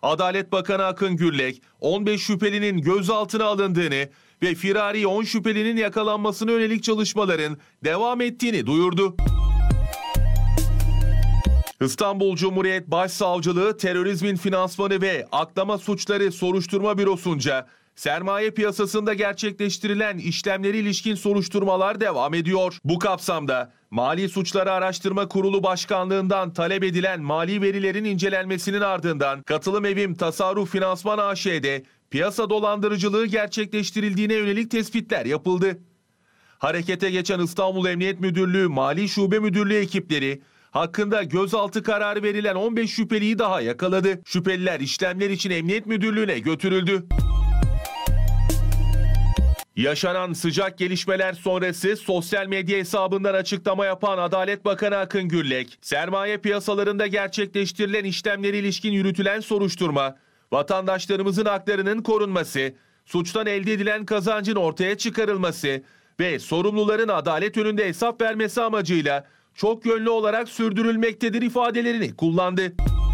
Adalet Bakanı Akın Gürlek, 15 şüphelinin gözaltına alındığını ve firari 10 şüphelinin yakalanmasına yönelik çalışmaların devam ettiğini duyurdu. İstanbul Cumhuriyet Başsavcılığı Terörizmin Finansmanı ve Aklama Suçları Soruşturma Bürosu'nca sermaye piyasasında gerçekleştirilen işlemlere ilişkin soruşturmalar devam ediyor. Bu kapsamda Mali Suçları Araştırma Kurulu Başkanlığından talep edilen mali verilerin incelenmesinin ardından Katılım Evim Tasarruf Finansman AŞ'de piyasa dolandırıcılığı gerçekleştirildiğine yönelik tespitler yapıldı. Harekete geçen İstanbul Emniyet Müdürlüğü Mali Şube Müdürlüğü ekipleri hakkında gözaltı kararı verilen 15 şüpheliyi daha yakaladı. Şüpheliler işlemler için Emniyet Müdürlüğü'ne götürüldü. Yaşanan sıcak gelişmeler sonrası sosyal medya hesabından açıklama yapan Adalet Bakanı Akın Gürlek, sermaye piyasalarında gerçekleştirilen işlemlere ilişkin yürütülen soruşturma, vatandaşlarımızın haklarının korunması, suçtan elde edilen kazancın ortaya çıkarılması ve sorumluların adalet önünde hesap vermesi amacıyla çok yönlü olarak sürdürülmektedir ifadelerini kullandı.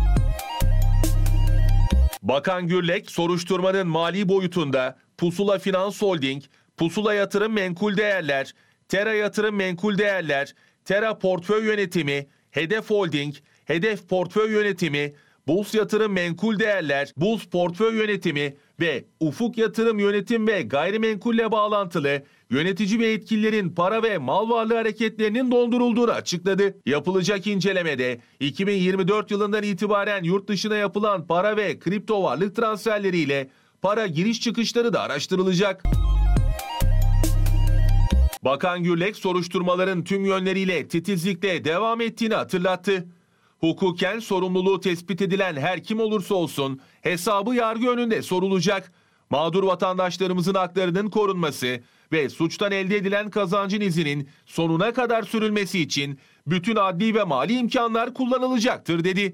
Bakan Gürlek, soruşturmanın mali boyutunda Pusula Finans Holding, Pusula Yatırım Menkul Değerler, Tera Yatırım Menkul Değerler, Tera Portföy Yönetimi, Hedef Holding, Hedef Portföy Yönetimi, Buls Yatırım Menkul Değerler, Buls Portföy Yönetimi ve Ufuk Yatırım Yönetim ve Gayrimenkulle bağlantılı yönetici ve yetkililerin para ve mal varlığı hareketlerinin dondurulduğunu açıkladı. Yapılacak incelemede 2024 yılından itibaren yurt dışına yapılan para ve kripto varlık transferleriyle para giriş çıkışları da araştırılacak. Bakan Gürlek soruşturmaların tüm yönleriyle titizlikle devam ettiğini hatırlattı. Hukuken sorumluluğu tespit edilen her kim olursa olsun hesabı yargı önünde sorulacak. Mağdur vatandaşlarımızın haklarının korunması ve suçtan elde edilen kazancın izinin sonuna kadar sürülmesi için bütün adli ve mali imkanlar kullanılacaktır dedi.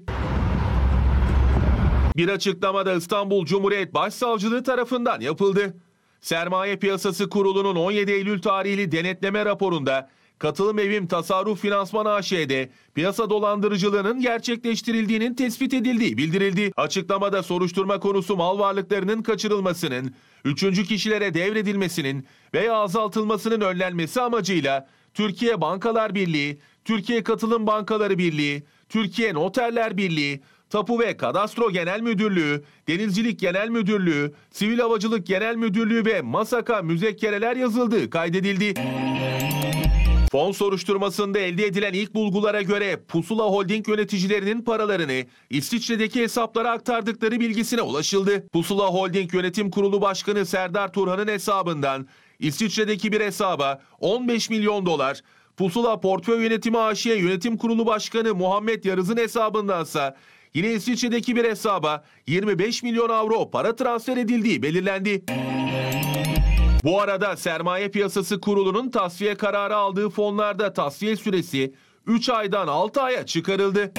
Bir açıklamada İstanbul Cumhuriyet Başsavcılığı tarafından yapıldı. Sermaye Piyasası Kurulu'nun 17 Eylül tarihli denetleme raporunda Katılım Evim Tasarruf Finansman AŞ'de piyasa dolandırıcılığının gerçekleştirildiğinin tespit edildiği bildirildi. Açıklamada soruşturma konusu mal varlıklarının kaçırılmasının, üçüncü kişilere devredilmesinin veya azaltılmasının önlenmesi amacıyla Türkiye Bankalar Birliği, Türkiye Katılım Bankaları Birliği, Türkiye Noterler Birliği, Tapu ve Kadastro Genel Müdürlüğü, Denizcilik Genel Müdürlüğü, Sivil Havacılık Genel Müdürlüğü ve MASAK'a müzekkereler yazıldığı kaydedildi. Fon soruşturmasında elde edilen ilk bulgulara göre Pusula Holding yöneticilerinin paralarını İsviçre'deki hesaplara aktardıkları bilgisine ulaşıldı. Pusula Holding Yönetim Kurulu Başkanı Serdar Turhan'ın hesabından İsviçre'deki bir hesaba 15 milyon dolar, Pusula Portföy Yönetimi AŞ Yönetim Kurulu Başkanı Muhammed Yarız'ın hesabındansa yine İsviçre'deki bir hesaba 25 milyon avro para transfer edildiği belirlendi. Bu arada Sermaye Piyasası Kurulu'nun tasfiye kararı aldığı fonlarda tasfiye süresi 3 aydan 6 aya çıkarıldı.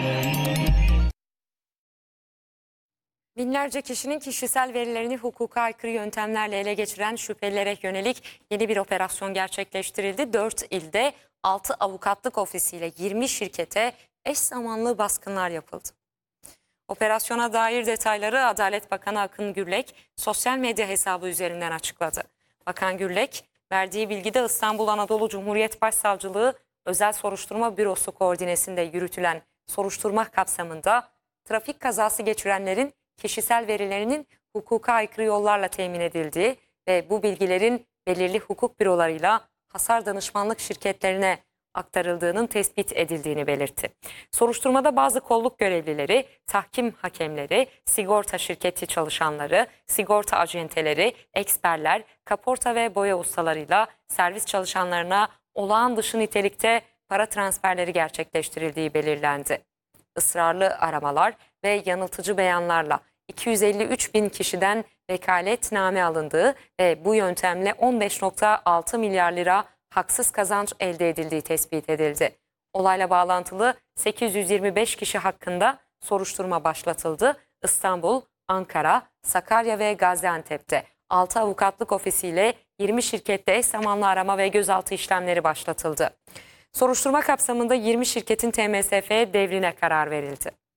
Binlerce kişinin kişisel verilerini hukuka aykırı yöntemlerle ele geçiren şüphelilere yönelik yeni bir operasyon gerçekleştirildi. 4 ilde 6 avukatlık ofisiyle 20 şirkete eş zamanlı baskınlar yapıldı. Operasyona dair detayları Adalet Bakanı Akın Gürlek sosyal medya hesabı üzerinden açıkladı. Bakan Gürlek, verdiği bilgide İstanbul Anadolu Cumhuriyet Başsavcılığı Özel Soruşturma Bürosu koordinesinde yürütülen soruşturma kapsamında trafik kazası geçirenlerin kişisel verilerinin hukuka aykırı yollarla temin edildiği ve bu bilgilerin belirli hukuk bürolarıyla hasar danışmanlık şirketlerine aktarıldığının tespit edildiğini belirtti. Soruşturmada bazı kolluk görevlileri, tahkim hakemleri, sigorta şirketi çalışanları, sigorta acenteleri, eksperler, kaporta ve boya ustalarıyla servis çalışanlarına olağan dışı nitelikte para transferleri gerçekleştirildiği belirlendi. Israrlı aramalar ve yanıltıcı beyanlarla 253 bin kişiden vekaletname alındığı ve bu yöntemle 15,6 milyar lira haksız kazanç elde edildiği tespit edildi. Olayla bağlantılı 825 kişi hakkında soruşturma başlatıldı. İstanbul, Ankara, Sakarya ve Gaziantep'te 6 avukatlık ofisiyle 20 şirkette eş zamanlı arama ve gözaltı işlemleri başlatıldı. Soruşturma kapsamında 20 şirketin TMSF'ye devrine karar verildi.